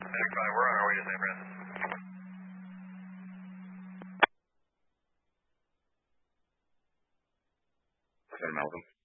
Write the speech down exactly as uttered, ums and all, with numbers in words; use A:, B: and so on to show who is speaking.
A: Mag five, we're on our way to San Francisco.
B: Senator Malcolm.